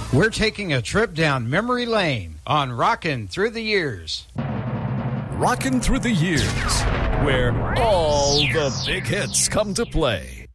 We're taking a trip down memory lane on Rockin' Through the Years. Rockin' Through the Years, where all the big hits come to play.